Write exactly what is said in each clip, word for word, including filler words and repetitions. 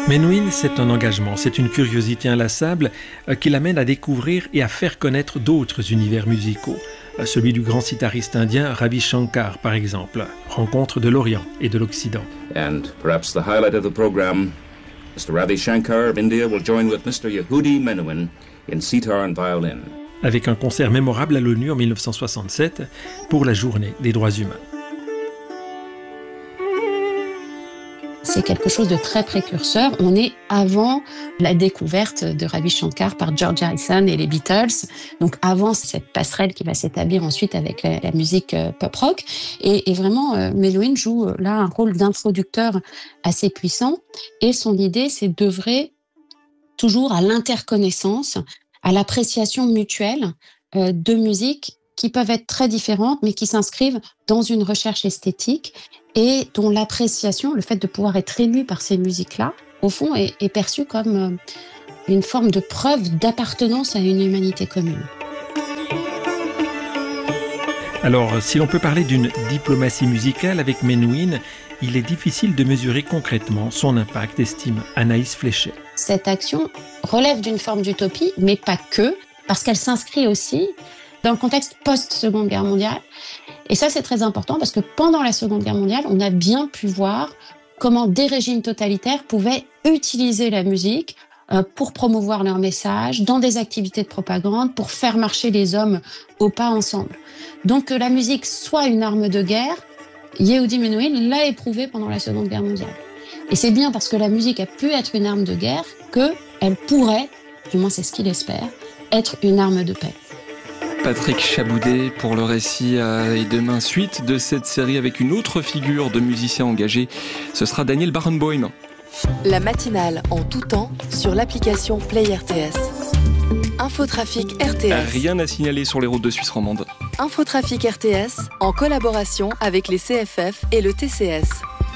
Menuhin, c'est un engagement, c'est une curiosité inlassable euh, qui l'amène à découvrir et à faire connaître d'autres univers musicaux. Euh, celui du grand sitariste indien Ravi Shankar, par exemple. Rencontre de l'Orient et de l'Occident. And perhaps the highlight of the program, Mister Ravi Shankar of India will join with Mister Yehudi Menuhin in sitar and violin. Avec un concert mémorable à l'ONU en dix-neuf cent soixante-sept pour la Journée des droits humains. C'est quelque chose de très précurseur. On est avant la découverte de Ravi Shankar par George Harrison et les Beatles. Donc avant cette passerelle qui va s'établir ensuite avec la, la musique pop-rock. Et, et vraiment, euh, Menuhin joue là un rôle d'introducteur assez puissant. Et son idée, c'est d'œuvrer toujours à l'interconnaissance, à l'appréciation mutuelle euh, de musiques qui peuvent être très différentes, mais qui s'inscrivent dans une recherche esthétique et dont l'appréciation, le fait de pouvoir être ému par ces musiques-là, au fond, est, est perçu comme une forme de preuve d'appartenance à une humanité commune. Alors, si l'on peut parler d'une diplomatie musicale avec Menuhin, il est difficile de mesurer concrètement son impact, estime Anaïs Fléchet. Cette action relève d'une forme d'utopie, mais pas que, parce qu'elle s'inscrit aussi dans le contexte post-Seconde Guerre mondiale. Et ça, c'est très important parce que pendant la Seconde Guerre mondiale, on a bien pu voir comment des régimes totalitaires pouvaient utiliser la musique euh, pour promouvoir leur message dans des activités de propagande, pour faire marcher les hommes au pas ensemble. Donc que la musique soit une arme de guerre, Yehudi Menuhin l'a éprouvé pendant la Seconde Guerre mondiale. Et c'est bien parce que la musique a pu être une arme de guerre qu'elle pourrait, du moins c'est ce qu'il espère, être une arme de paix. Patrick Chaboudet pour le récit et demain suite de cette série avec une autre figure de musicien engagé. Ce sera Daniel Barenboim. La matinale en tout temps sur l'application Play R T S. Infotrafic R T S. Rien à signaler sur les routes de Suisse romande. Infotrafic R T S en collaboration avec les C F F et le T C S.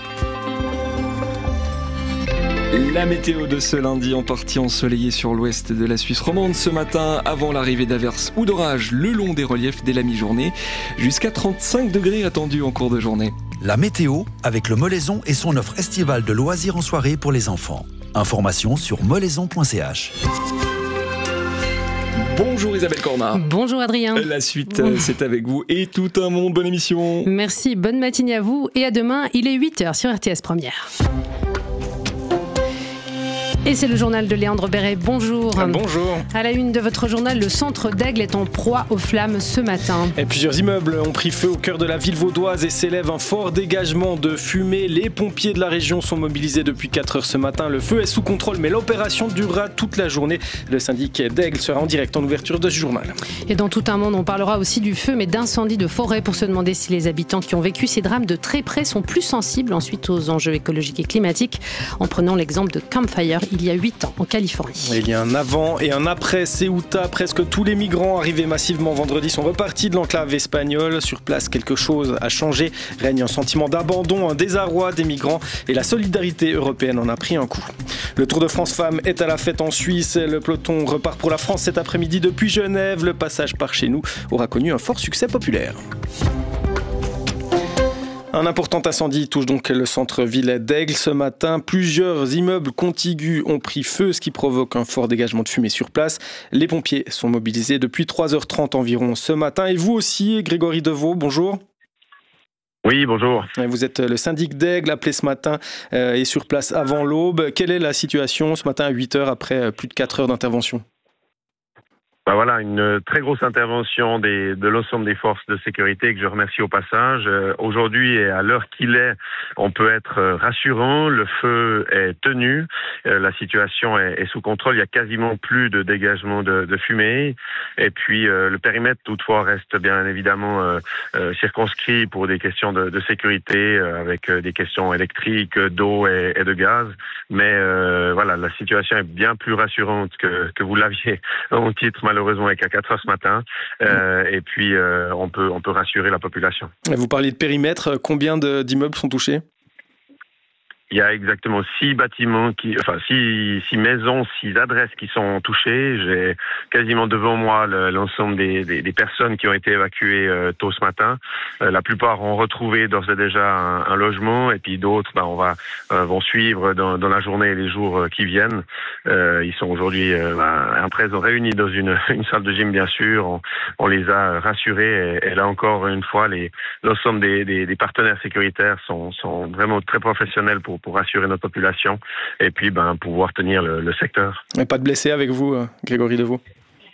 La météo de ce lundi en partie ensoleillée sur l'ouest de la Suisse romande ce matin avant l'arrivée d'averses ou d'orages le long des reliefs dès la mi-journée. Jusqu'à trente-cinq degrés attendus en cours de journée. La météo avec le Molaison et son offre estivale de loisirs en soirée pour les enfants. Information sur molaison point c h. Bonjour Isabelle Cormard. Bonjour Adrien. La suite, c'est avec vous et tout un monde. Bonne émission. Merci, bonne matinée à vous et à demain. Il est huit heures sur R T S Première. Et c'est le journal de Léandre Béret. Bonjour. Bonjour. À la une de votre journal, le centre d'Aigle est en proie aux flammes ce matin. Et plusieurs immeubles ont pris feu au cœur de la ville vaudoise et s'élève un fort dégagement de fumée. Les pompiers de la région sont mobilisés depuis quatre heures ce matin. Le feu est sous contrôle, mais l'opération durera toute la journée. Le syndic d'Aigle sera en direct en ouverture de ce journal. Et dans tout un monde, on parlera aussi du feu, mais d'incendies de forêt pour se demander si les habitants qui ont vécu ces drames de très près sont plus sensibles ensuite aux enjeux écologiques et climatiques. En prenant l'exemple de Camp Fire, il y a huit ans en Californie. Il y a un avant et un après Ceuta. Presque tous les migrants arrivés massivement vendredi sont repartis de l'enclave espagnole. Sur place, quelque chose a changé. Règne un sentiment d'abandon, un désarroi des migrants et la solidarité européenne en a pris un coup. Le Tour de France Femmes est à la fête en Suisse. Le peloton repart pour la France cet après-midi depuis Genève. Le passage par chez nous aura connu un fort succès populaire. Un important incendie touche donc le centre-ville d'Aigle ce matin. Plusieurs immeubles contigus ont pris feu, ce qui provoque un fort dégagement de fumée sur place. Les pompiers sont mobilisés depuis trois heures trente environ ce matin. Et vous aussi, Grégory Deveau, bonjour. Oui, bonjour. Vous êtes le syndic d'Aigle, appelé ce matin euh, et sur place avant l'aube. Quelle est la situation ce matin à huit heures après plus de quatre heures d'intervention ? Ben voilà, une très grosse intervention des, de l'ensemble des forces de sécurité que je remercie au passage. Euh, aujourd'hui et à l'heure qu'il est, on peut être rassurant. Le feu est tenu, euh, la situation est, est sous contrôle. Il y a quasiment plus de dégagement de, de fumée. Et puis euh, le périmètre toutefois reste bien évidemment euh, euh, circonscrit pour des questions de, de sécurité, euh, avec euh, des questions électriques, d'eau et, et de gaz. Mais euh, voilà, la situation est bien plus rassurante que, que vous l'aviez en titre. Malheureusement, avec à quatre heures ce matin. Euh, et puis, euh, on peut, on peut rassurer la population. Vous parliez de périmètre. Combien de, d'immeubles sont touchés ? Il y a exactement six bâtiments, qui, enfin six, six maisons, six adresses qui sont touchées. J'ai quasiment devant moi le, l'ensemble des, des, des personnes qui ont été évacuées euh, tôt ce matin. Euh, la plupart ont retrouvé d'ores et déjà un, un logement, et puis d'autres, ben, on va euh, vont suivre dans, dans la journée et les jours euh, qui viennent. Euh, ils sont aujourd'hui euh, ben, à présent réunis dans une, une salle de gym, bien sûr. On, on les a rassurés, et, et là encore une fois, les, l'ensemble des, des, des partenaires sécuritaires sont, sont vraiment très professionnels pour pour rassurer notre population et puis ben, pouvoir tenir le, le secteur. Et pas de blessés avec vous, Grégory Deveau?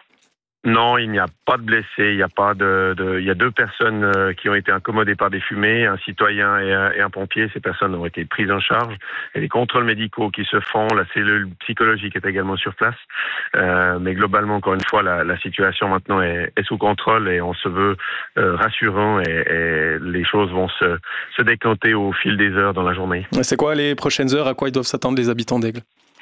Non, il n'y a pas de blessés. Il y a pas de, de il y a deux personnes euh, qui ont été incommodées par des fumées, un citoyen et un, et un pompier. Ces personnes ont été prises en charge. Et les contrôles médicaux qui se font, la cellule psychologique est également sur place. Euh, mais globalement, encore une fois, la, la situation maintenant est, est sous contrôle et on se veut euh, rassurant, et, et les choses vont se, se décanter au fil des heures dans la journée. C'est quoi les prochaines heures? À quoi ils doivent s'attendre les habitants d'Aigle?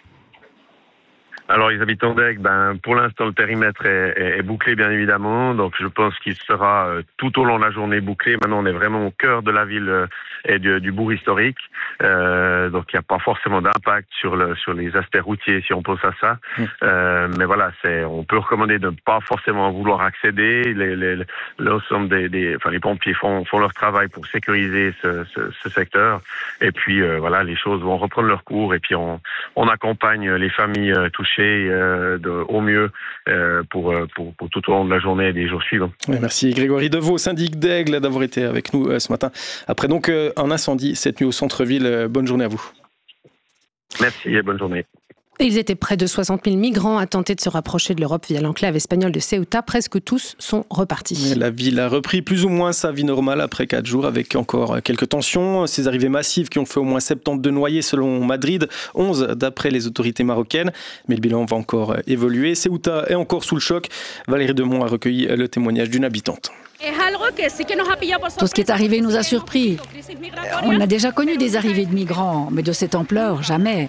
Alors, les habitants d'Aigle, ben, pour l'instant, le périmètre est, est, est bouclé, bien évidemment. Donc, je pense qu'il sera euh, tout au long de la journée bouclé. Maintenant, on est vraiment au cœur de la ville euh, et du, du bourg historique. Euh, donc, il n'y a pas forcément d'impact sur le, sur les aspects routiers, si on pense à ça. Mmh. Euh, mais voilà, c'est, on peut recommander de ne pas forcément vouloir accéder. Les, les, l'ensemble des, des, enfin, les pompiers font, font leur travail pour sécuriser ce, ce, ce secteur. Et puis, euh, voilà, les choses vont reprendre leur cours. Et puis, on, on accompagne les familles euh, touchées Euh, de, au mieux euh, pour, pour, pour tout au long de la journée et des jours suivants. Oui, merci Grégory Deveau, syndic d'Aigle, d'avoir été avec nous euh, ce matin. Après donc euh, un incendie cette nuit au centre-ville. Euh, bonne journée à vous. Merci et bonne journée. Ils étaient près de soixante mille migrants à tenter de se rapprocher de l'Europe via l'enclave espagnole de Ceuta. Presque tous sont repartis. La ville a repris plus ou moins sa vie normale après quatre jours, avec encore quelques tensions. Ces arrivées massives qui ont fait au moins soixante-douze noyés selon Madrid, onze d'après les autorités marocaines. Mais le bilan va encore évoluer. Ceuta est encore sous le choc. Valérie Demont a recueilli le témoignage d'une habitante. Tout ce qui est arrivé nous a surpris. On a déjà connu des arrivées de migrants, mais de cette ampleur, jamais.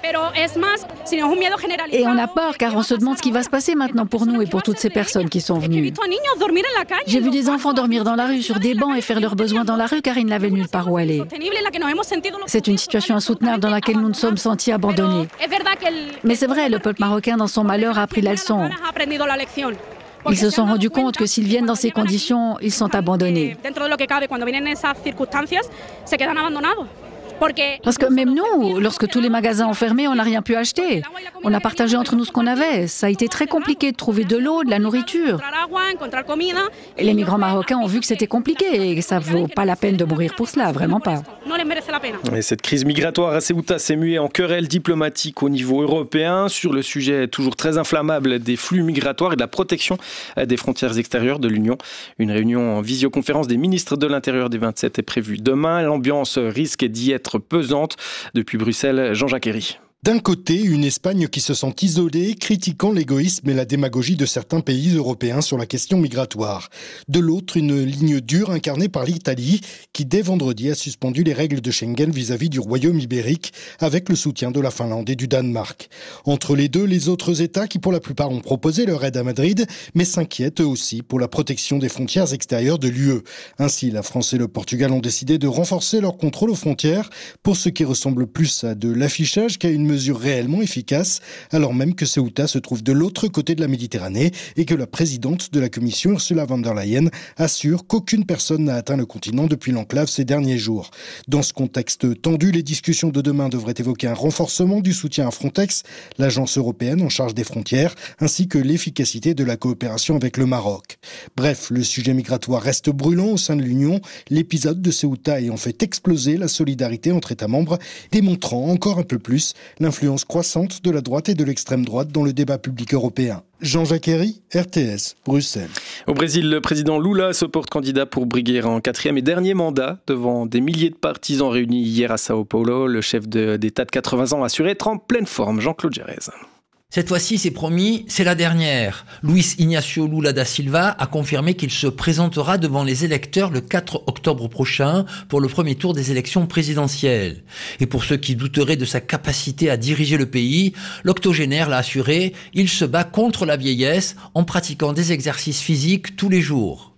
Et on a peur car on se demande ce qui va se passer maintenant pour nous et pour toutes ces personnes qui sont venues. J'ai vu des enfants dormir dans la rue sur des bancs et faire leurs besoins dans la rue car ils n'avaient nulle part où aller. C'est une situation insoutenable dans laquelle nous nous sommes sentis abandonnés. Mais c'est vrai, le peuple marocain dans son malheur a appris la leçon. Ils se sont rendus compte que s'ils viennent dans ces conditions, ils sont abandonnés. Parce que même nous, lorsque tous les magasins ont fermé, on n'a rien pu acheter. On a partagé entre nous ce qu'on avait. Ça a été très compliqué de trouver de l'eau, de la nourriture. Et les migrants marocains ont vu que c'était compliqué et que ça ne vaut pas la peine de mourir pour cela, vraiment pas. Et cette crise migratoire à Ceuta s'est muée en querelle diplomatique au niveau européen sur le sujet toujours très inflammable des flux migratoires et de la protection des frontières extérieures de l'Union. Une réunion en visioconférence des ministres de l'Intérieur des vingt-sept est prévue demain. L'ambiance risque d'y être pesante. Depuis Bruxelles, Jean-Jacques Herry. D'un côté, une Espagne qui se sent isolée, critiquant l'égoïsme et la démagogie de certains pays européens sur la question migratoire. De l'autre, une ligne dure incarnée par l'Italie, qui dès vendredi a suspendu les règles de Schengen vis-à-vis du royaume ibérique, avec le soutien de la Finlande et du Danemark. Entre les deux, les autres États, qui pour la plupart ont proposé leur aide à Madrid, mais s'inquiètent eux aussi pour la protection des frontières extérieures de l'U E. Ainsi, la France et le Portugal ont décidé de renforcer leur contrôle aux frontières, pour ce qui ressemble plus à de l'affichage qu'à une mesure réellement efficace, alors même que Ceuta se trouve de l'autre côté de la Méditerranée et que la présidente de la Commission, Ursula von der Leyen, assure qu'aucune personne n'a atteint le continent depuis l'enclave ces derniers jours. Dans ce contexte tendu, les discussions de demain devraient évoquer un renforcement du soutien à Frontex, l'agence européenne en charge des frontières, ainsi que l'efficacité de la coopération avec le Maroc. Bref, le sujet migratoire reste brûlant au sein de l'Union, l'épisode de Ceuta ayant fait exploser la solidarité entre États membres, démontrant encore un peu plus l'influence croissante de la droite et de l'extrême droite dans le débat public européen. Jean-Jacques Herry, R T S, Bruxelles. Au Brésil, le président Lula se porte candidat pour briguer un quatrième et dernier mandat devant des milliers de partisans réunis hier à Sao Paulo. Le chef de, d'État de quatre-vingts ans assuré être en pleine forme. Jean-Claude Gérez. Cette fois-ci, c'est promis, c'est la dernière. Luis Ignacio Lula da Silva a confirmé qu'il se présentera devant les électeurs le quatre octobre prochain pour le premier tour des élections présidentielles. Et pour ceux qui douteraient de sa capacité à diriger le pays, l'octogénaire l'a assuré, il se bat contre la vieillesse en pratiquant des exercices physiques tous les jours.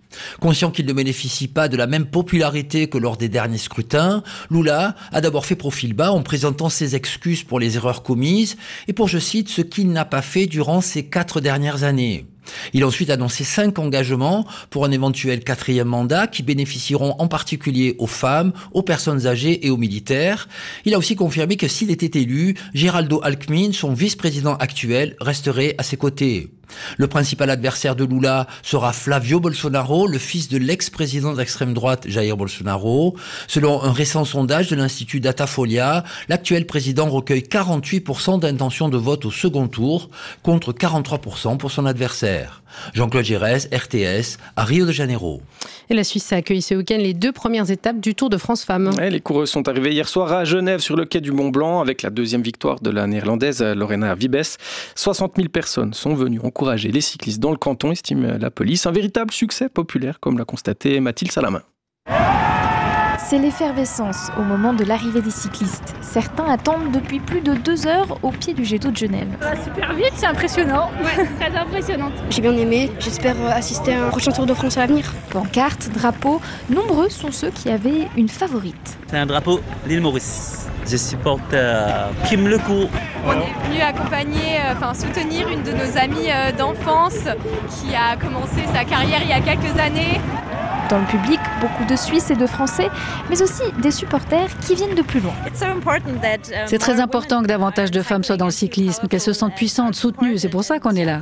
Conscient qu'il ne bénéficie pas de la même popularité que lors des derniers scrutins, Lula a d'abord fait profil bas en présentant ses excuses pour les erreurs commises et pour, je cite, ce qu'il n'a pas fait durant ces quatre dernières années. Il a ensuite annoncé cinq engagements pour un éventuel quatrième mandat qui bénéficieront en particulier aux femmes, aux personnes âgées et aux militaires. Il a aussi confirmé que s'il était élu, Geraldo Alckmin, son vice-président actuel, resterait à ses côtés. Le principal adversaire de Lula sera Flavio Bolsonaro, le fils de l'ex-président d'extrême droite Jair Bolsonaro. Selon un récent sondage de l'Institut Datafolia, l'actuel président recueille quarante-huit pour cent d'intentions de vote au second tour, contre quarante-trois pour cent pour son adversaire. Jean-Claude Gérès, R T S, à Rio de Janeiro. Et la Suisse a accueilli ce week-end les deux premières étapes du Tour de France Femmes. Ouais, les coureuses sont arrivées hier soir à Genève sur le quai du Mont Blanc avec la deuxième victoire de la néerlandaise Lorena Wiebes. soixante mille personnes sont venues encourager les cyclistes dans le canton, estime la police. Un véritable succès populaire, comme l'a constaté Mathilde Salamin. C'est l'effervescence au moment de l'arrivée des cyclistes. Certains attendent depuis plus de deux heures au pied du jet d'eau de Genève. Ça va super vite, c'est impressionnant. Ouais, très impressionnant. J'ai bien aimé, j'espère assister à un prochain Tour de France à l'avenir. Pancartes, drapeaux, nombreux sont ceux qui avaient une favorite. C'est un drapeau l'île Maurice. Je supporte euh, Kim Lecourt. On est venu accompagner, euh, enfin soutenir une de nos amies euh, d'enfance qui a commencé sa carrière il y a quelques années. Dans le public, beaucoup de Suisses et de Français, mais aussi des supporters qui viennent de plus loin. C'est très important que davantage de femmes soient dans le cyclisme, qu'elles se sentent puissantes, soutenues. C'est pour ça qu'on est là.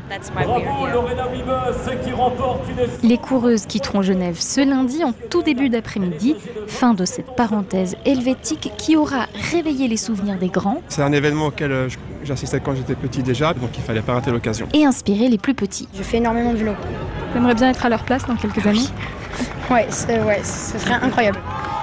Les coureuses quitteront Genève ce lundi en tout début d'après-midi. Fin de cette parenthèse helvétique qui aura réveillé les souvenirs des grands. C'est un événement auquel j'assistais quand j'étais petit déjà, donc il fallait pas rater l'occasion. Et inspirer les plus petits. Je fais énormément de vélo. J'aimerais bien être à leur place dans quelques années. Ouais, ouais, ce serait incroyable.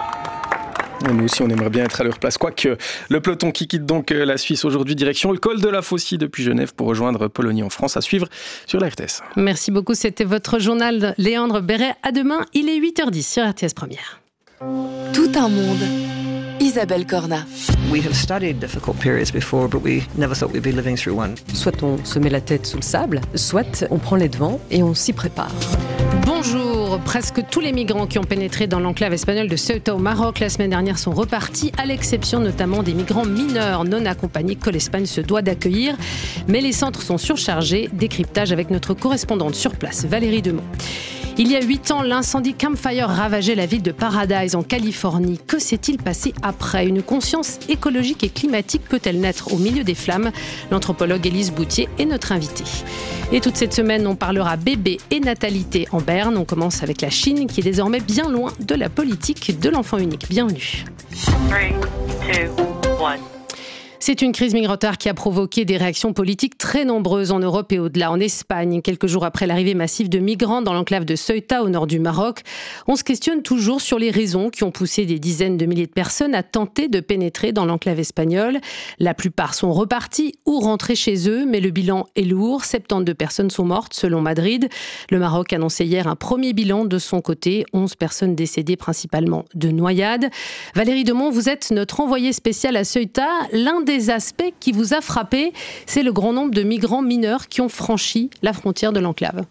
Et nous aussi, on aimerait bien être à leur place. Quoique, le peloton qui quitte donc la Suisse aujourd'hui, direction le col de la Faucille depuis Genève pour rejoindre Pologny en France, à suivre sur la R T S. Merci beaucoup, c'était votre journal Léandre Béret. À demain, il est huit heures dix sur R T S Première. Tout un monde. Isabelle Corna. We have studied difficult periods before, but we never thought we'd be living through one. Soit on se met la tête sous le sable, soit on prend les devants et on s'y prépare. Bonjour. Presque tous les migrants qui ont pénétré dans l'enclave espagnole de Ceuta au Maroc la semaine dernière sont repartis, à l'exception notamment des migrants mineurs non accompagnés que l'Espagne se doit d'accueillir. Mais les centres sont surchargés. Décryptage avec notre correspondante sur place, Valérie Demont. Il y a huit ans, l'incendie Campfire ravageait la ville de Paradise en Californie. Que s'est-il passé après ? Une conscience écologique et climatique peut-elle naître au milieu des flammes ? L'anthropologue Élise Boutier est notre invitée. Et toute cette semaine, on parlera bébé et natalité en Berne. On commence avec la Chine qui est désormais bien loin de la politique de l'enfant unique. Bienvenue. three, two, one. C'est une crise migratoire qui a provoqué des réactions politiques très nombreuses en Europe et au-delà. En Espagne, quelques jours après l'arrivée massive de migrants dans l'enclave de Ceuta au nord du Maroc, on se questionne toujours sur les raisons qui ont poussé des dizaines de milliers de personnes à tenter de pénétrer dans l'enclave espagnole. La plupart sont repartis ou rentrés chez eux, mais le bilan est lourd. soixante-douze personnes sont mortes selon Madrid. Le Maroc annonçait hier un premier bilan de son côté. onze personnes décédées principalement de noyades. Valérie Demont, vous êtes notre envoyée spéciale à Ceuta. L'un des Les aspects qui vous a frappé, c'est le grand nombre de migrants mineurs qui ont franchi la frontière de l'enclave.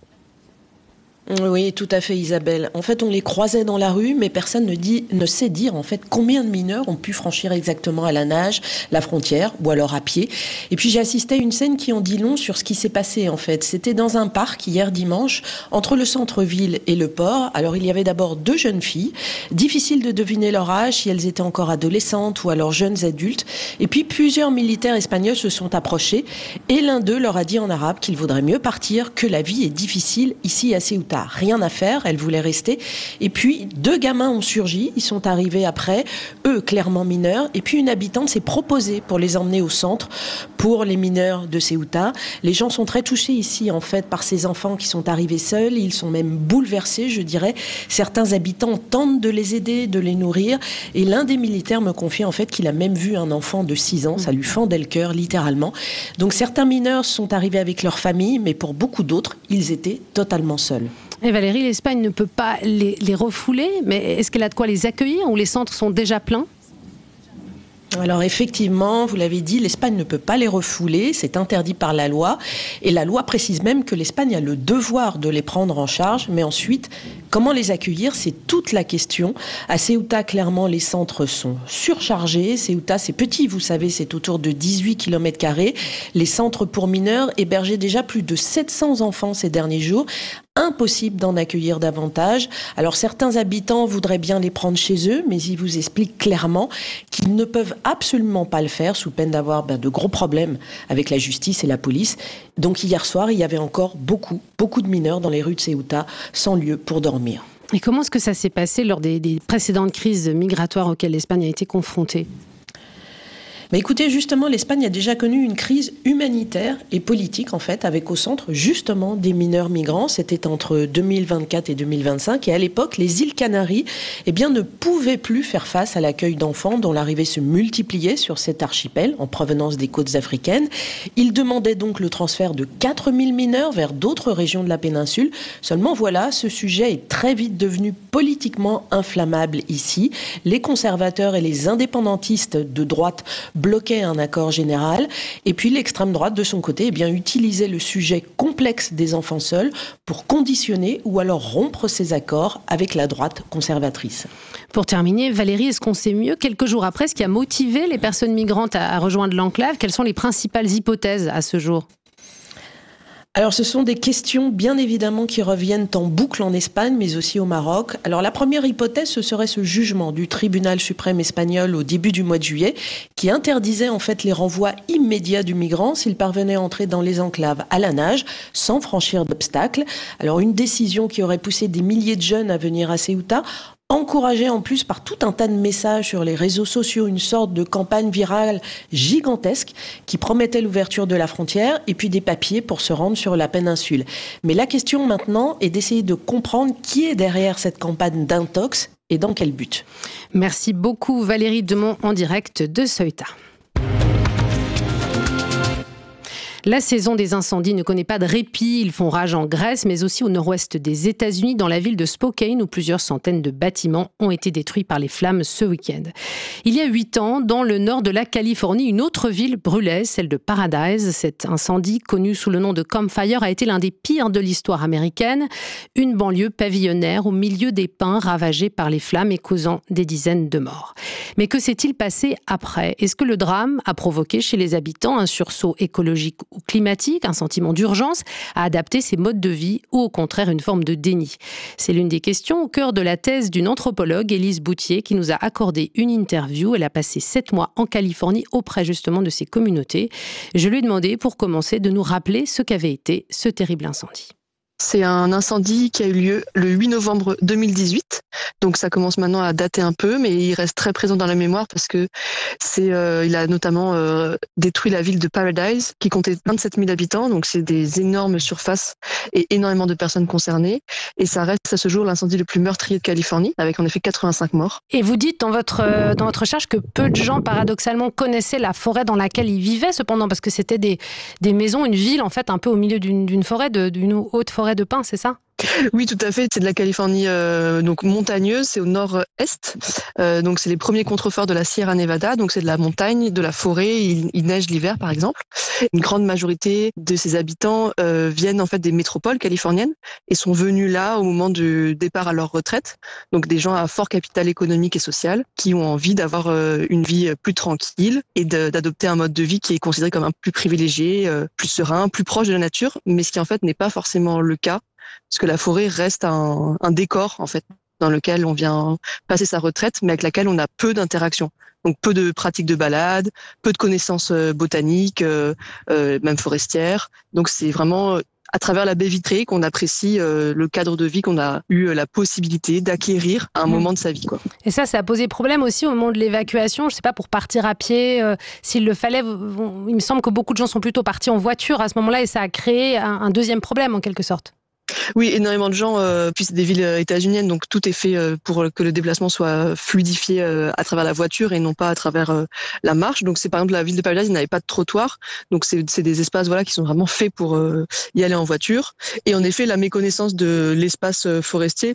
Oui, tout à fait, Isabelle. En fait, on les croisait dans la rue, mais personne ne, dit, ne sait dire en fait combien de mineurs ont pu franchir exactement à la nage la frontière, ou alors à pied. Et puis j'ai assisté à une scène qui en dit long sur ce qui s'est passé en fait. C'était dans un parc hier dimanche, entre le centre-ville et le port. Alors il y avait d'abord deux jeunes filles, difficile de deviner leur âge, si elles étaient encore adolescentes ou alors jeunes adultes. Et puis plusieurs militaires espagnols se sont approchés et l'un d'eux leur a dit en arabe qu'il vaudrait mieux partir, que la vie est difficile ici à Ceuta. Rien à faire, elle voulait rester. Et puis, deux gamins ont surgi, ils sont arrivés après, eux clairement mineurs. Et puis, une habitante s'est proposée pour les emmener au centre pour les mineurs de Ceuta. Les gens sont très touchés ici, en fait, par ces enfants qui sont arrivés seuls. Ils sont même bouleversés, je dirais. Certains habitants tentent de les aider, de les nourrir. Et l'un des militaires me confie, en fait, qu'il a même vu un enfant de six ans. Ça lui fendait le cœur, littéralement. Donc, certains mineurs sont arrivés avec leur famille, mais pour beaucoup d'autres, ils étaient totalement seuls. Et Valérie, l'Espagne ne peut pas les, les refouler, mais est-ce qu'elle a de quoi les accueillir ou les centres sont déjà pleins ? Alors effectivement, vous l'avez dit, l'Espagne ne peut pas les refouler, c'est interdit par la loi. Et la loi précise même que l'Espagne a le devoir de les prendre en charge. Mais ensuite, comment les accueillir, c'est toute la question. À Ceuta, clairement, les centres sont surchargés. Ceuta, c'est petit, vous savez, c'est autour de dix-huit kilomètres carrés. Les centres pour mineurs hébergeaient déjà plus de sept cents enfants ces derniers jours. Impossible d'en accueillir davantage. Alors certains habitants voudraient bien les prendre chez eux, mais ils vous expliquent clairement qu'ils ne peuvent absolument pas le faire sous peine d'avoir ben, de gros problèmes avec la justice et la police. Donc hier soir, il y avait encore beaucoup, beaucoup de mineurs dans les rues de Ceuta sans lieu pour dormir. Et comment est-ce que ça s'est passé lors des, des précédentes crises migratoires auxquelles l'Espagne a été confrontée ? Mais écoutez, justement, l'Espagne a déjà connu une crise humanitaire et politique, en fait, avec au centre, justement, des mineurs migrants. C'était entre deux mille vingt-quatre et deux mille vingt-cinq. Et à l'époque, les îles Canaries, eh bien, ne pouvaient plus faire face à l'accueil d'enfants dont l'arrivée se multipliait sur cet archipel, en provenance des côtes africaines. Ils demandaient donc le transfert de quatre mille mineurs vers d'autres régions de la péninsule. Seulement, voilà, ce sujet est très vite devenu politiquement inflammable ici. Les conservateurs et les indépendantistes de droite bloquait un accord général. Et puis l'extrême droite, de son côté, eh bien, utilisait le sujet complexe des enfants seuls pour conditionner ou alors rompre ces accords avec la droite conservatrice. Pour terminer, Valérie, est-ce qu'on sait mieux, quelques jours après, ce qui a motivé les personnes migrantes à, à rejoindre l'enclave ? Quelles sont les principales hypothèses à ce jour ? Alors, ce sont des questions, bien évidemment, qui reviennent en boucle en Espagne, mais aussi au Maroc. Alors, la première hypothèse, ce serait ce jugement du tribunal suprême espagnol au début du mois de juillet, qui interdisait en fait les renvois immédiats du migrant s'il parvenait à entrer dans les enclaves à la nage, sans franchir d'obstacles. Alors, une décision qui aurait poussé des milliers de jeunes à venir à Ceuta, encouragé en plus par tout un tas de messages sur les réseaux sociaux, une sorte de campagne virale gigantesque qui promettait l'ouverture de la frontière et puis des papiers pour se rendre sur la péninsule. Mais la question maintenant est d'essayer de comprendre qui est derrière cette campagne d'intox et dans quel but. Merci beaucoup Valérie Demont en direct de Ceuta. La saison des incendies ne connaît pas de répit. Ils font rage en Grèce, mais aussi au nord-ouest des États-Unis, dans la ville de Spokane, où plusieurs centaines de bâtiments ont été détruits par les flammes ce week-end. Il y a huit ans, dans le nord de la Californie, une autre ville brûlait, celle de Paradise. Cet incendie, connu sous le nom de Campfire, a été l'un des pires de l'histoire américaine. Une banlieue pavillonnaire au milieu des pins ravagée par les flammes et causant des dizaines de morts. Mais que s'est-il passé après ? Est-ce que le drame a provoqué chez les habitants un sursaut écologique ou climatique, un sentiment d'urgence à adapter ses modes de vie ou au contraire une forme de déni? C'est l'une des questions au cœur de la thèse d'une anthropologue, Élise Boutier, qui nous a accordé une interview. Elle a passé sept mois en Californie auprès justement de ces communautés. Je lui ai demandé pour commencer de nous rappeler ce qu'avait été ce terrible incendie. C'est un incendie qui a eu lieu le huit novembre deux mille dix-huit. Donc ça commence maintenant à dater un peu, mais il reste très présent dans la mémoire parce que c'est, euh, il a notamment euh, détruit la ville de Paradise qui comptait vingt-sept mille habitants. Donc c'est des énormes surfaces et énormément de personnes concernées. Et ça reste à ce jour l'incendie le plus meurtrier de Californie, avec en effet quatre-vingt-cinq morts. Et vous dites dans votre, euh, dans votre recherche que peu de gens paradoxalement connaissaient la forêt dans laquelle ils vivaient cependant, parce que c'était des, des maisons, une ville en fait un peu au milieu d'une, d'une forêt, de, d'une haute forêt de pins, c'est ça ? Oui, tout à fait. C'est de la Californie euh, donc montagneuse, c'est au nord-est. Euh, donc c'est les premiers contreforts de la Sierra Nevada. Donc c'est de la montagne, de la forêt. Il, il neige l'hiver, par exemple. Une grande majorité de ces habitants euh, viennent en fait des métropoles californiennes et sont venus là au moment du départ à leur retraite. Donc des gens à fort capital économique et social qui ont envie d'avoir euh, une vie plus tranquille et de, d'adopter un mode de vie qui est considéré comme un plus privilégié, euh, plus serein, plus proche de la nature, mais ce qui en fait n'est pas forcément le cas. Parce que la forêt reste un, un décor, en fait, dans lequel on vient passer sa retraite, mais avec laquelle on a peu d'interactions. Donc peu de pratiques de balade, peu de connaissances botaniques, euh, euh, même forestières. Donc c'est vraiment à travers la baie vitrée qu'on apprécie euh, le cadre de vie qu'on a eu la possibilité d'acquérir à un mmh. moment de sa vie, quoi. Et ça, ça a posé problème aussi au moment de l'évacuation. Je sais pas, pour partir à pied, euh, s'il le fallait. Bon, il me semble que beaucoup de gens sont plutôt partis en voiture à ce moment-là et ça a créé un, un deuxième problème en quelque sorte. Oui, énormément de gens, euh, puis c'est des villes états-uniennes, donc tout est fait euh, pour que le déplacement soit fluidifié euh, à travers la voiture et non pas à travers euh, la marche. Donc c'est par exemple la ville de Paradise, il n'avait pas de trottoir, donc c'est, c'est des espaces voilà qui sont vraiment faits pour euh, y aller en voiture. Et en effet, la méconnaissance de l'espace forestier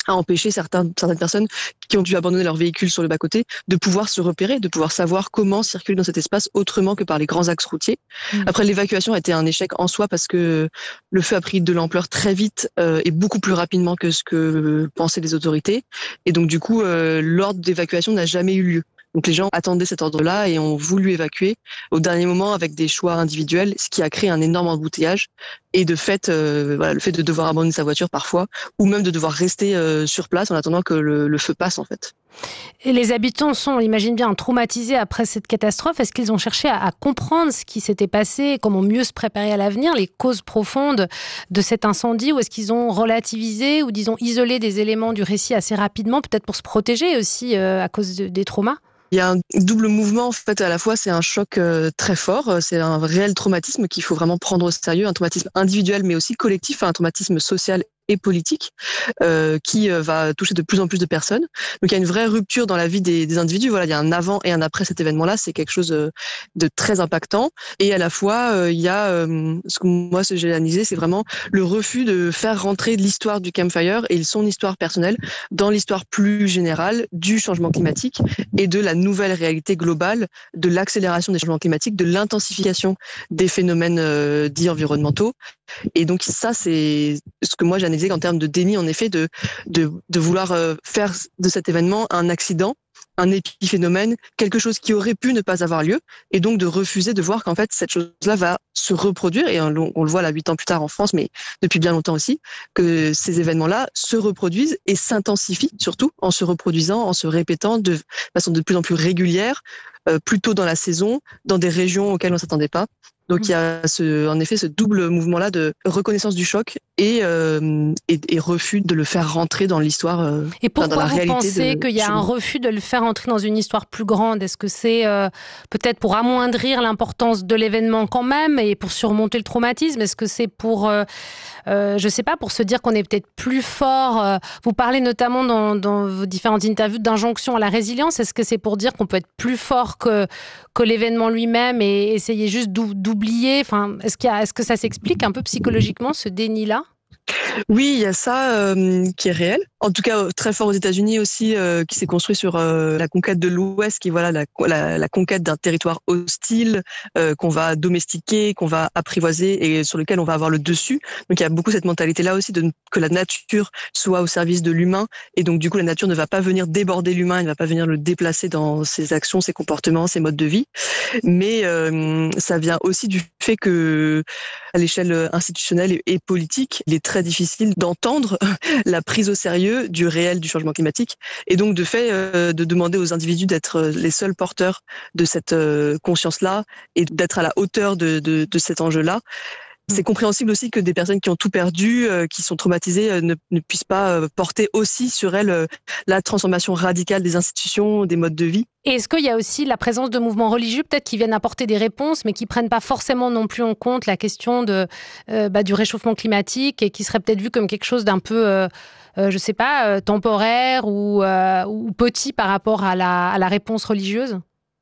a empêché certains, certaines personnes qui ont dû abandonner leur véhicule sur le bas-côté de pouvoir se repérer, de pouvoir savoir comment circuler dans cet espace autrement que par les grands axes routiers. Mmh. Après, l'évacuation a été un échec en soi parce que le feu a pris de l'ampleur très vite euh, et beaucoup plus rapidement que ce que pensaient les autorités. Et donc, du coup, euh, l'ordre d'évacuation n'a jamais eu lieu. Donc les gens attendaient cet ordre-là et ont voulu évacuer au dernier moment avec des choix individuels, ce qui a créé un énorme embouteillage. Et de fait, euh, voilà, le fait de devoir abandonner sa voiture parfois, ou même de devoir rester euh, sur place en attendant que le, le feu passe en fait. Et les habitants sont, on imagine bien, traumatisés après cette catastrophe. Est-ce qu'ils ont cherché à, à comprendre ce qui s'était passé, comment mieux se préparer à l'avenir, les causes profondes de cet incendie, ou est-ce qu'ils ont relativisé ou disons isolé des éléments du récit assez rapidement, peut-être pour se protéger aussi euh, à cause de, des traumas ? Il y a un double mouvement, en fait, à la fois, c'est un choc euh, très fort, c'est un réel traumatisme qu'il faut vraiment prendre au sérieux, un traumatisme individuel, mais aussi collectif, un traumatisme social et politique euh, qui euh, va toucher de plus en plus de personnes. Donc il y a une vraie rupture dans la vie des, des individus. Voilà, il y a un avant et un après cet événement-là. C'est quelque chose euh, de très impactant. Et à la fois, euh, il y a euh, ce que moi, ce que j'ai analysé, c'est vraiment le refus de faire rentrer l'histoire du campfire et son histoire personnelle dans l'histoire plus générale du changement climatique et de la nouvelle réalité globale de l'accélération des changements climatiques, de l'intensification des phénomènes euh, dits environnementaux. Et donc ça, c'est ce que moi j'ai analysé en termes de déni, en effet, de de, de vouloir euh, faire de cet événement un accident, un épiphénomène, quelque chose qui aurait pu ne pas avoir lieu, et donc de refuser de voir qu'en fait cette chose-là va se reproduire, et on, on le voit là huit ans plus tard en France, mais depuis bien longtemps aussi, que ces événements-là se reproduisent et s'intensifient, surtout en se reproduisant, en se répétant de façon de plus en plus régulière, euh, plus tôt dans la saison, dans des régions auxquelles on ne s'attendait pas. Donc il y a ce, en effet ce double mouvement-là de reconnaissance du choc et, euh, et, et refus de le faire rentrer dans l'histoire. Euh, et pourquoi dans la vous réalité pensez de, qu'il y a un refus de le faire entrer dans une histoire plus grande ? Est-ce que c'est euh, peut-être pour amoindrir l'importance de l'événement quand même et pour surmonter le traumatisme ? Est-ce que c'est pour, euh, euh, je sais pas, pour se dire qu'on est peut-être plus fort euh, Vous parlez notamment dans, dans vos différentes interviews d'injonction à la résilience. Est-ce que c'est pour dire qu'on peut être plus fort que, que l'événement lui-même et essayer juste d'oublier ? Enfin, est-ce, qu'il y a, est-ce que ça s'explique un peu psychologiquement, ce déni-là ? Oui, il y a ça euh, qui est réel. En tout cas, très fort aux États-Unis aussi, euh, qui s'est construit sur euh, la conquête de l'Ouest, qui voilà la, la, la conquête d'un territoire hostile euh, qu'on va domestiquer, qu'on va apprivoiser et sur lequel on va avoir le dessus. Donc il y a beaucoup cette mentalité-là aussi de que la nature soit au service de l'humain et donc du coup la nature ne va pas venir déborder l'humain, elle ne va pas venir le déplacer dans ses actions, ses comportements, ses modes de vie. Mais euh, ça vient aussi du fait que à l'échelle institutionnelle et politique, il est très difficile d'entendre la prise au sérieux du réel du changement climatique et donc de fait euh, de demander aux individus d'être les seuls porteurs de cette euh, conscience-là et d'être à la hauteur de, de, de cet enjeu-là. C'est compréhensible aussi que des personnes qui ont tout perdu, euh, qui sont traumatisées, euh, ne, ne puissent pas euh, porter aussi sur elles euh, la transformation radicale des institutions, des modes de vie. Et est-ce qu'il y a aussi la présence de mouvements religieux, peut-être qui viennent apporter des réponses, mais qui ne prennent pas forcément non plus en compte la question de, euh, bah, du réchauffement climatique et qui serait peut-être vu comme quelque chose d'un peu, euh, euh, je ne sais pas, euh, temporaire ou, euh, ou petit par rapport à la, à la réponse religieuse ?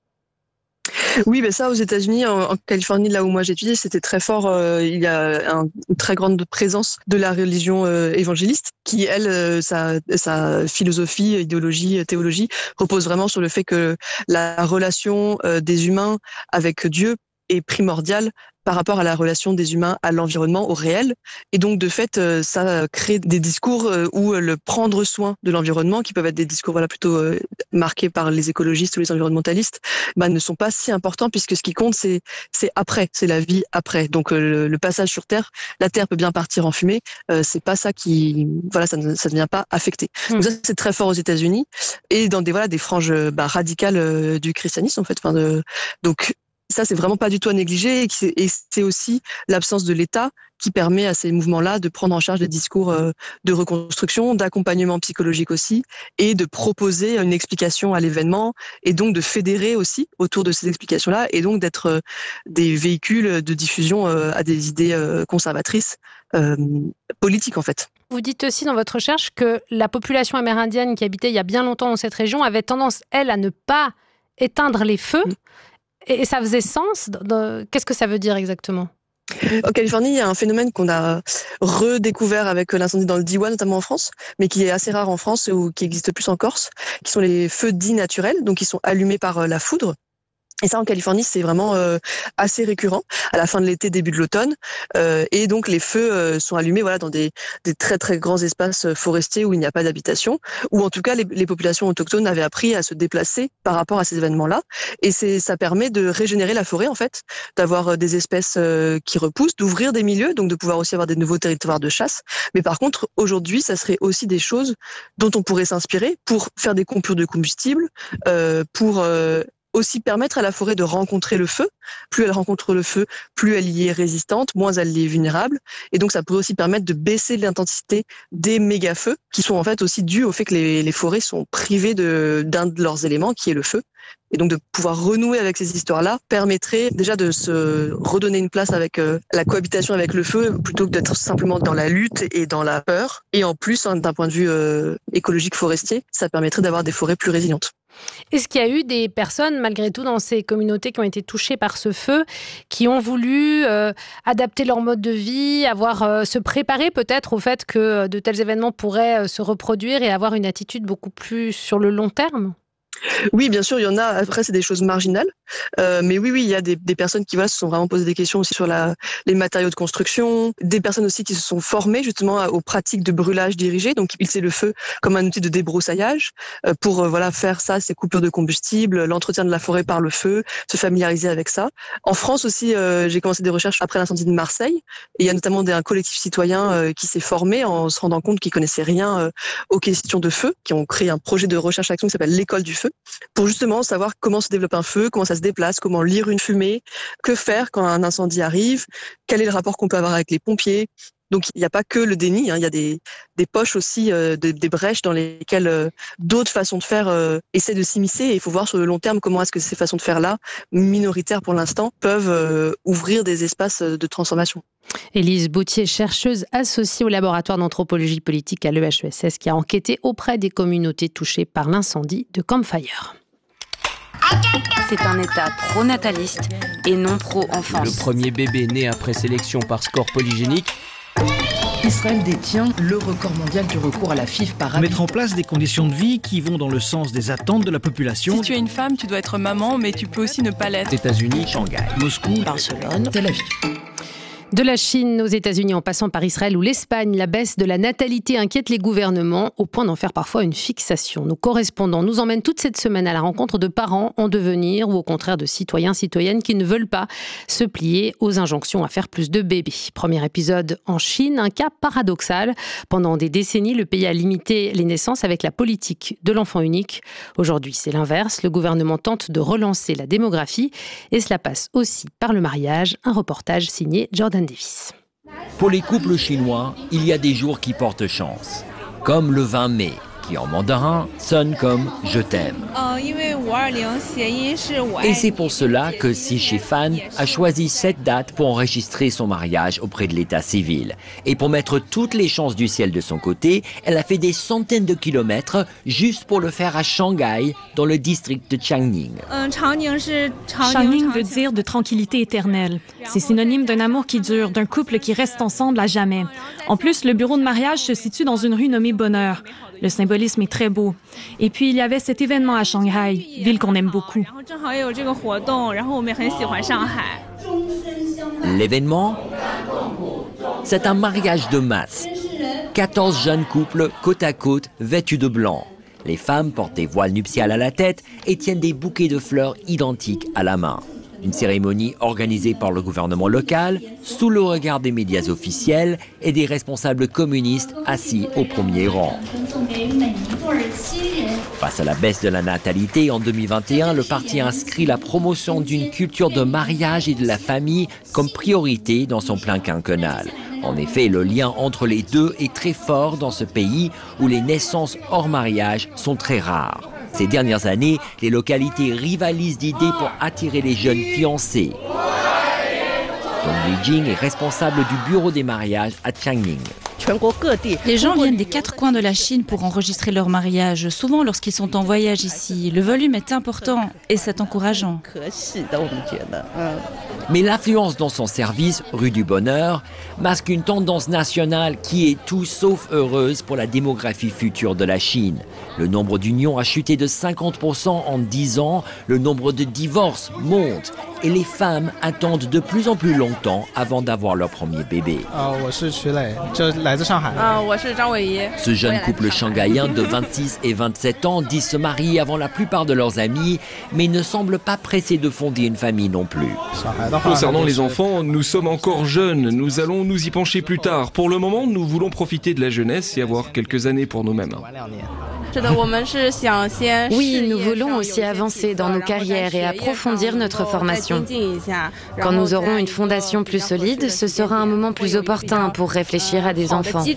Oui, ben ça aux États-Unis, en, en Californie, là où moi j'ai étudié, c'était très fort. Euh, il y a un, une très grande présence de la religion euh, évangéliste, qui elle, euh, sa, sa philosophie, idéologie, théologie repose vraiment sur le fait que la relation euh, des humains avec Dieu est primordiale par rapport à la relation des humains à l'environnement, au réel. Et donc, de fait, ça crée des discours où le prendre soin de l'environnement, qui peuvent être des discours voilà, plutôt marqués par les écologistes ou les environnementalistes, bah, ne sont pas si importants puisque ce qui compte, c'est, c'est après, c'est la vie après. Donc, le, le passage sur Terre, la Terre peut bien partir en fumée, euh, c'est pas ça qui... Voilà, ça ne, ça ne vient pas affecter. Mmh. Donc ça, c'est très fort aux États-Unis et dans des, voilà, des franges bah, radicales euh, du christianisme, en fait. Enfin, de, donc, ça, c'est vraiment pas du tout à négliger et c'est aussi l'absence de l'État qui permet à ces mouvements-là de prendre en charge des discours de reconstruction, d'accompagnement psychologique aussi et de proposer une explication à l'événement et donc de fédérer aussi autour de ces explications-là et donc d'être des véhicules de diffusion à des idées conservatrices euh, politiques en fait. Vous dites aussi dans votre recherche que la population amérindienne qui habitait il y a bien longtemps dans cette région avait tendance, elle, à ne pas éteindre les feux. Mmh. Et ça faisait sens. Qu'est-ce que ça veut dire exactement ? En Californie, il y a un phénomène qu'on a redécouvert avec l'incendie dans le Diois, notamment en France, mais qui est assez rare en France ou qui existe plus en Corse, qui sont les feux dits naturels, donc qui sont allumés par la foudre. Et ça, en Californie, c'est vraiment euh, assez récurrent à la fin de l'été, début de l'automne. Euh, et donc, les feux euh, sont allumés voilà, dans des, des très, très grands espaces forestiers où il n'y a pas d'habitation, où en tout cas, les, les populations autochtones avaient appris à se déplacer par rapport à ces événements-là. Et c'est, ça permet de régénérer la forêt, en fait, d'avoir des espèces euh, qui repoussent, d'ouvrir des milieux, donc de pouvoir aussi avoir des nouveaux territoires de chasse. Mais par contre, aujourd'hui, ça serait aussi des choses dont on pourrait s'inspirer pour faire des coupures de combustible, euh, pour... Euh, aussi permettre à la forêt de rencontrer le feu. Plus elle rencontre le feu, plus elle y est résistante, moins elle y est vulnérable. Et donc, ça pourrait aussi permettre de baisser l'intensité des méga-feux, qui sont en fait aussi dus au fait que les, les forêts sont privées de, d'un de leurs éléments, qui est le feu. Et donc, de pouvoir renouer avec ces histoires-là permettrait déjà de se redonner une place avec euh, la cohabitation avec le feu, plutôt que d'être simplement dans la lutte et dans la peur. Et en plus, hein, d'un point de vue euh, écologique forestier, ça permettrait d'avoir des forêts plus résilientes. Est-ce qu'il y a eu des personnes, malgré tout, dans ces communautés qui ont été touchées par ce feu, qui ont voulu euh, adapter leur mode de vie, avoir euh, se préparer peut-être au fait que de tels événements pourraient euh, se reproduire et avoir une attitude beaucoup plus sur le long terme ? Oui, bien sûr, il y en a. Après, c'est des choses marginales. Euh, mais oui, oui, il y a des, des personnes qui voilà, se sont vraiment posé des questions aussi sur la, les matériaux de construction. Des personnes aussi qui se sont formées justement aux pratiques de brûlage dirigé. Donc, utiliser le feu comme un outil de débroussaillage euh, pour euh, voilà faire ça, ces coupures de combustible, l'entretien de la forêt par le feu, se familiariser avec ça. En France aussi, euh, j'ai commencé des recherches après l'incendie de Marseille. Et il y a notamment des, un collectif citoyen euh, qui s'est formé en se rendant compte qu'il connaissait rien euh, aux questions de feu, qui ont créé un projet de recherche-action qui s'appelle l'école du feu, pour justement savoir comment se développe un feu, comment ça se déplace, comment lire une fumée, que faire quand un incendie arrive, quel est le rapport qu'on peut avoir avec les pompiers. Donc il n'y a pas que le déni, hein, il y a des, des poches aussi, euh, de, des brèches dans lesquelles euh, d'autres façons de faire euh, essaient de s'immiscer. Et il faut voir sur le long terme comment est-ce que ces façons de faire-là, minoritaires pour l'instant, peuvent euh, ouvrir des espaces de transformation. Élise Bautier, chercheuse associée au laboratoire d'anthropologie politique à l'E H E S S, qui a enquêté auprès des communautés touchées par l'incendie de Camp Fire. C'est un État pro-nataliste et non pro-enfance. Le premier bébé né après sélection par score polygénique. Israël détient le record mondial du recours à la F I V par habitant. Mettre en place des conditions de vie qui vont dans le sens des attentes de la population. Si tu es une femme, tu dois être maman, mais tu peux aussi ne pas l'être. États-Unis, Shanghai, Moscou, Barcelone, Tel Aviv. De la Chine aux États-Unis en passant par Israël ou l'Espagne, la baisse de la natalité inquiète les gouvernements au point d'en faire parfois une fixation. Nos correspondants nous emmènent toute cette semaine à la rencontre de parents en devenir ou au contraire de citoyens, citoyennes qui ne veulent pas se plier aux injonctions à faire plus de bébés. Premier épisode en Chine, un cas paradoxal. Pendant des décennies, le pays a limité les naissances avec la politique de l'enfant unique. Aujourd'hui, c'est l'inverse. Le gouvernement tente de relancer la démographie et cela passe aussi par le mariage. Un reportage signé Jordan Davis. Pour les couples chinois, il y a des jours qui portent chance, comme le vingt mai, qui en mandarin sonne comme « je t'aime ». Et c'est pour cela que Xi Shifan a choisi cette date pour enregistrer son mariage auprès de l'état civil. Et pour mettre toutes les chances du ciel de son côté, elle a fait des centaines de kilomètres juste pour le faire à Shanghai, dans le district de Changning. Changning veut dire de tranquillité éternelle. C'est synonyme d'un amour qui dure, d'un couple qui reste ensemble à jamais. En plus, le bureau de mariage se situe dans une rue nommée Bonheur. Le symbolisme est très beau. Et puis, il y avait cet événement à Shanghai, ville qu'on aime beaucoup. L'événement, c'est un mariage de masse. quatorze jeunes couples côte à côte vêtus de blanc. Les femmes portent des voiles nuptiales à la tête et tiennent des bouquets de fleurs identiques à la main. Une cérémonie organisée par le gouvernement local, sous le regard des médias officiels et des responsables communistes assis au premier rang. Face à la baisse de la natalité en deux mille vingt et un, le parti a inscrit la promotion d'une culture de mariage et de la famille comme priorité dans son plan quinquennal. En effet, le lien entre les deux est très fort dans ce pays où les naissances hors mariage sont très rares. Ces dernières années, les localités rivalisent d'idées pour attirer les jeunes fiancés. Dong Lijing est responsable du bureau des mariages à Changning. Les gens viennent des quatre coins de la Chine pour enregistrer leur mariage, souvent lorsqu'ils sont en voyage ici. Le volume est important et c'est encourageant. Mais l'affluence dans son service, rue du Bonheur, masque une tendance nationale qui est tout sauf heureuse pour la démographie future de la Chine. Le nombre d'unions a chuté de cinquante pour cent en dix ans, le nombre de divorces monte et les femmes attendent de plus en plus longtemps avant d'avoir leur premier bébé. Ce jeune couple shanghaïen de vingt-six et vingt-sept ans dit se marier avant la plupart de leurs amis, mais ne semble pas pressé de fonder une famille non plus. Concernant les enfants, nous sommes encore jeunes, nous allons nous y pencher plus tard. Pour le moment, nous voulons profiter de la jeunesse et avoir quelques années pour nous-mêmes. Oui, nous voulons aussi avancer dans nos carrières et approfondir notre formation. Quand nous aurons une fondation plus solide, ce sera un moment plus opportun pour réfléchir à des enfants.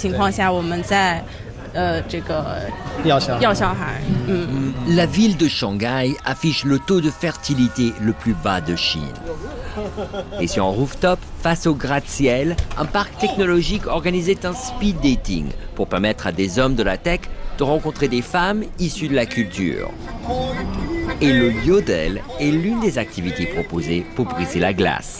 La ville de Shanghai affiche le taux de fertilité le plus bas de Chine. Et sur un rooftop, face au gratte-ciel, un parc technologique organisait un speed dating pour permettre à des hommes de la tech de rencontrer des femmes issues de la culture. Et le yodel est l'une des activités proposées pour briser la glace.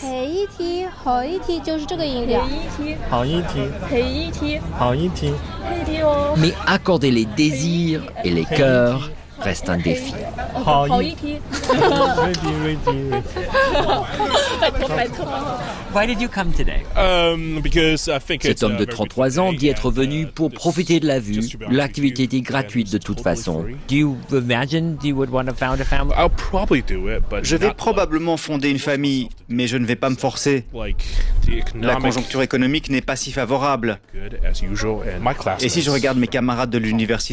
Mais accorder les désirs et les cœurs reste un défi. Why did you come today? Um, because I think Cet homme de trente-trois ans dit être venu pour profiter de la vue. L'activité était gratuite de toute façon. Do you imagine you would want to found a family? I'll probably do it, but je vais probablement fonder une famille, mais je ne vais pas me forcer. La conjoncture économique n'est pas si favorable. Et si je regarde mes camarades de l'université,